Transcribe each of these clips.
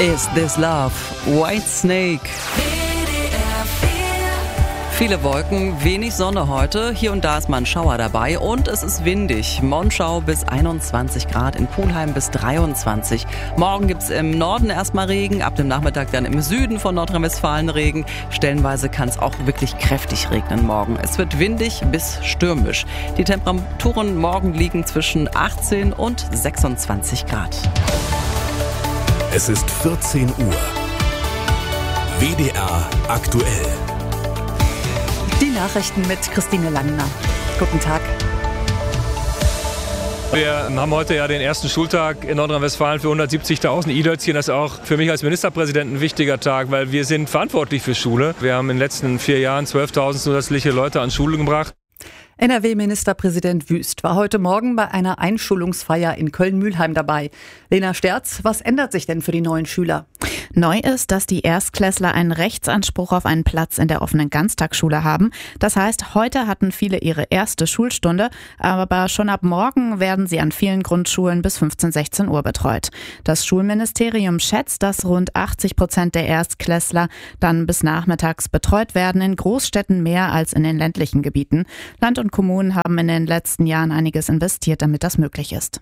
Is This Love? Whitesnake. Viele Wolken, wenig Sonne heute. Hier und da ist mal ein Schauer dabei und es ist windig. Monschau bis 21 Grad, in Pulheim bis 23. Morgen gibt's im Norden erstmal Regen, ab dem Nachmittag dann im Süden von Nordrhein-Westfalen Regen. Stellenweise kann es auch wirklich kräftig regnen morgen. Es wird windig bis stürmisch. Die Temperaturen morgen liegen zwischen 18 und 26 Grad. Es ist 14 Uhr. WDR aktuell. Die Nachrichten mit Christine Langner. Guten Tag. Wir haben heute ja den ersten Schultag in Nordrhein-Westfalen für 170.000 Idölzchen. Das ist auch für mich als Ministerpräsident ein wichtiger Tag, weil wir sind verantwortlich für Schule. Wir haben in den letzten 4 Jahren 12.000 zusätzliche Leute an Schule gebracht. NRW-Ministerpräsident Wüst war heute Morgen bei einer Einschulungsfeier in Köln-Mühlheim dabei. Lena Sterz, was ändert sich denn für die neuen Schüler? Neu ist, dass die Erstklässler einen Rechtsanspruch auf einen Platz in der offenen Ganztagsschule haben. Das heißt, heute hatten viele ihre erste Schulstunde, aber schon ab morgen werden sie an vielen Grundschulen bis 15, 16 Uhr betreut. Das Schulministerium schätzt, dass rund 80% der Erstklässler dann bis nachmittags betreut werden, in Großstädten mehr als in den ländlichen Gebieten. Land und Kommunen haben in den letzten Jahren einiges investiert, damit das möglich ist.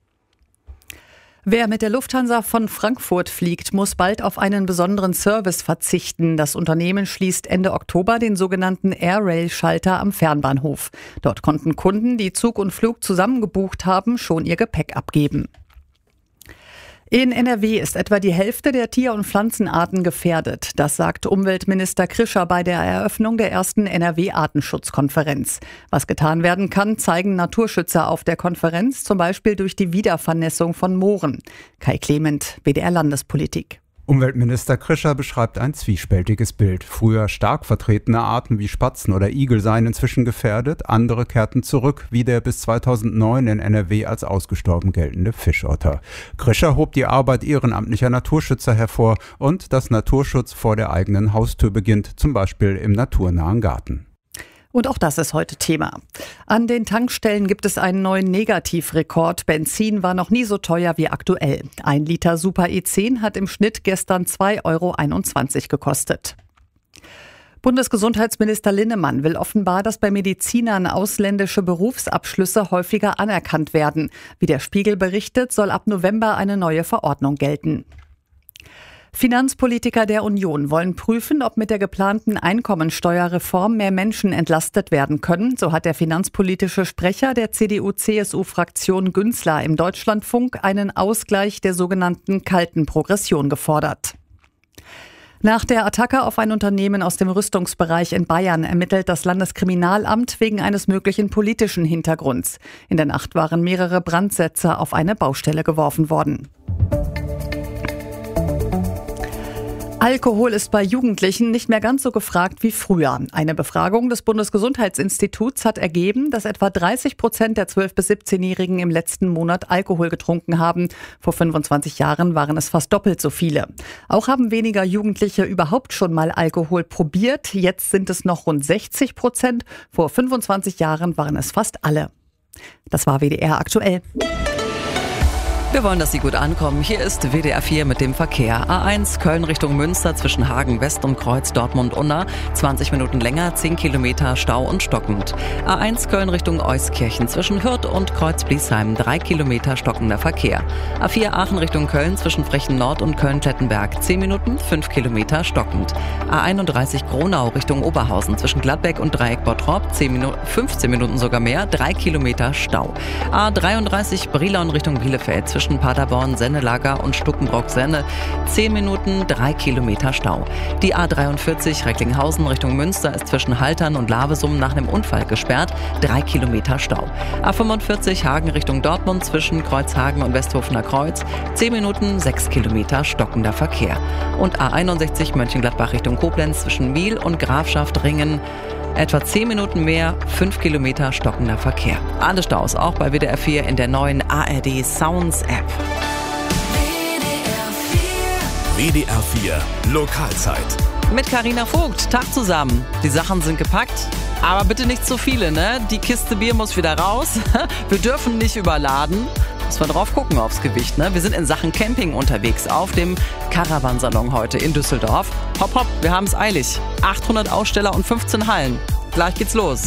Wer mit der Lufthansa von Frankfurt fliegt, muss bald auf einen besonderen Service verzichten. Das Unternehmen schließt Ende Oktober den sogenannten Air-Rail-Schalter am Fernbahnhof. Dort konnten Kunden, die Zug und Flug zusammen gebucht haben, schon ihr Gepäck abgeben. In NRW ist etwa die Hälfte der Tier- und Pflanzenarten gefährdet. Das sagt Umweltminister Krischer bei der Eröffnung der ersten NRW-Artenschutzkonferenz. Was getan werden kann, zeigen Naturschützer auf der Konferenz, zum Beispiel durch die Wiedervernässung von Mooren. Kai Clement, WDR Landespolitik. Umweltminister Krischer beschreibt ein zwiespältiges Bild. Früher stark vertretene Arten wie Spatzen oder Igel seien inzwischen gefährdet, andere kehrten zurück, wie der bis 2009 in NRW als ausgestorben geltende Fischotter. Krischer hob die Arbeit ehrenamtlicher Naturschützer hervor und dass Naturschutz vor der eigenen Haustür beginnt, zum Beispiel im naturnahen Garten. Und auch das ist heute Thema. An den Tankstellen gibt es einen neuen Negativrekord. Benzin war noch nie so teuer wie aktuell. 1 Liter Super E10 hat im Schnitt gestern 2,21 € gekostet. Bundesgesundheitsminister Linnemann will offenbar, dass bei Medizinern ausländische Berufsabschlüsse häufiger anerkannt werden. Wie der Spiegel berichtet, soll ab November eine neue Verordnung gelten. Finanzpolitiker der Union wollen prüfen, ob mit der geplanten Einkommensteuerreform mehr Menschen entlastet werden können. So hat der finanzpolitische Sprecher der CDU-CSU-Fraktion Günzler im Deutschlandfunk einen Ausgleich der sogenannten kalten Progression gefordert. Nach der Attacke auf ein Unternehmen aus dem Rüstungsbereich in Bayern ermittelt das Landeskriminalamt wegen eines möglichen politischen Hintergrunds. In der Nacht waren mehrere Brandsätze auf eine Baustelle geworfen worden. Alkohol ist bei Jugendlichen nicht mehr ganz so gefragt wie früher. Eine Befragung des Bundesgesundheitsinstituts hat ergeben, dass etwa 30% der 12- bis 17-Jährigen im letzten Monat Alkohol getrunken haben. Vor 25 Jahren waren es fast doppelt so viele. Auch haben weniger Jugendliche überhaupt schon mal Alkohol probiert. Jetzt sind es noch rund 60%. Vor 25 Jahren waren es fast alle. Das war WDR aktuell. Wir wollen, dass Sie gut ankommen. Hier ist WDR 4 mit dem Verkehr. A1 Köln Richtung Münster zwischen Hagen West und Kreuz Dortmund-Unna. 20 Minuten länger, 10 Kilometer Stau und stockend. A1 Köln Richtung Euskirchen zwischen Hürth und Kreuz-Bliesheim. 3 Kilometer stockender Verkehr. A4 Aachen Richtung Köln zwischen Frechen Nord und Köln-Klettenberg. 10 Minuten, 5 Kilometer stockend. A31 Gronau Richtung Oberhausen zwischen Gladbeck und Dreieck Bottrop. 15 Minuten sogar mehr, 3 Kilometer Stau. A33 Brilon Richtung Bielefeld zwischen Paderborn, Sennelager und Stuckenbrock-Senne. 10 Minuten, 3 Kilometer Stau. Die A43 Recklinghausen Richtung Münster ist zwischen Haltern und Lavesum nach einem Unfall gesperrt. 3 Kilometer Stau. A45 Hagen Richtung Dortmund zwischen Kreuzhagen und Westhofener Kreuz. 10 Minuten, 6 Kilometer stockender Verkehr. Und A61 Mönchengladbach Richtung Koblenz zwischen Miel und Grafschaft-Ringen. Etwa 10 Minuten mehr, 5 Kilometer stockender Verkehr. Alle Staus auch bei WDR 4 in der neuen ARD Sounds App. WDR 4 Lokalzeit. Mit Carina Vogt, Tag zusammen. Die Sachen sind gepackt, aber bitte nicht zu viele, ne? Die Kiste Bier muss wieder raus. Wir dürfen nicht überladen. Müssen wir drauf gucken aufs Gewicht, ne? Wir sind in Sachen Camping unterwegs auf dem Caravansalon heute in Düsseldorf. Hopp, hopp, wir haben es eilig. 800 Aussteller und 15 Hallen. Gleich geht's los.